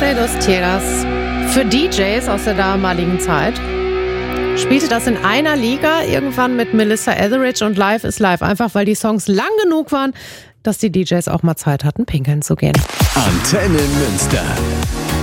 de dos Tierras. Für DJs aus der damaligen Zeit spielte das in einer Liga irgendwann mit Melissa Etheridge und Live is Live. Einfach weil die Songs lang genug waren, dass die DJs auch mal Zeit hatten, pinkeln zu gehen. Antenne Münster.